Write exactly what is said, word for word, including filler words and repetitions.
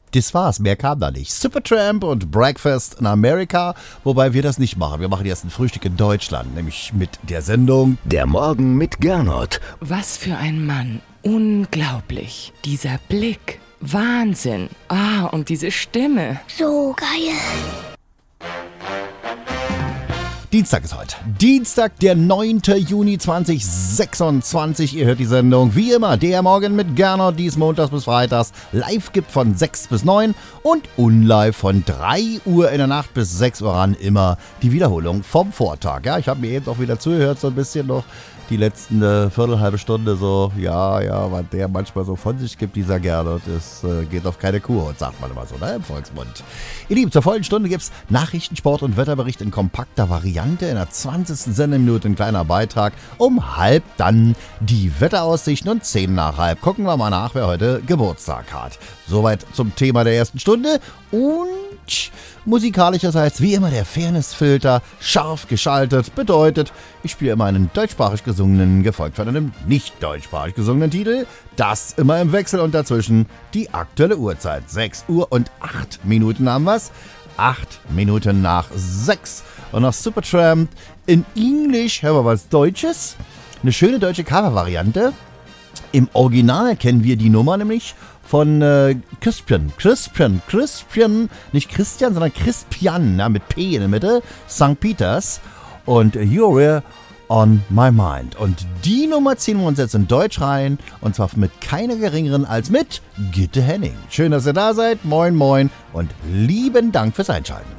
Das war's, mehr kam da nicht. Supertramp und Breakfast in America, wobei wir das nicht machen. Wir machen jetzt ein Frühstück in Deutschland, nämlich mit der Sendung Der Morgen mit Gernot. Was für ein Mann. Unglaublich. Dieser Blick. Wahnsinn. Ah, und diese Stimme. So geil. Dienstag ist heute. Dienstag, der neunten Juni zweitausendsechsundzwanzig. Ihr hört die Sendung wie immer, der Morgen mit Gernot, die es montags bis freitags live gibt von sechs bis neun und unlive von drei Uhr in der Nacht bis sechs Uhr ran. Immer die Wiederholung vom Vortag. Ja, ich habe mir eben auch wieder zugehört, so ein bisschen noch die letzten äh, Viertel, halbe Stunde so, ja, ja, was der manchmal so von sich gibt, dieser Gernot, das äh, geht auf keine Kuhhaut, sagt man immer so, ne, im Volksmund. Ihr Lieben, zur vollen Stunde gibt's Nachrichten, Sport und Wetterbericht in kompakter Variante. In der zwanzigsten Sendeminute ein kleiner Beitrag. Um halb dann die Wetteraussichten und zehn nach halb. Gucken wir mal nach, wer heute Geburtstag hat. Soweit zum Thema der ersten Stunde. Und musikalischerseits wie immer der Fairnessfilter scharf geschaltet. Bedeutet, ich spiele immer einen deutschsprachig gesungenen, gefolgt von einem nicht deutschsprachig gesungenen Titel. Das immer im Wechsel und dazwischen die aktuelle Uhrzeit. sechs Uhr und acht Minuten haben wir's. acht Minuten nach sechs. Und nach Supertramp in Englisch hören wir was Deutsches. Eine schöne deutsche Cover-Variante. Im Original kennen wir die Nummer nämlich von äh, Crispian. Crispian, Crispian, nicht Christian, sondern Crispian, ja, mit P in der Mitte. Sankt Peters und You're on My Mind. Und die Nummer ziehen wir uns jetzt in Deutsch rein. Und zwar mit keiner geringeren als mit Gitte Henning. Schön, dass ihr da seid. Moin, moin und lieben Dank fürs Einschalten.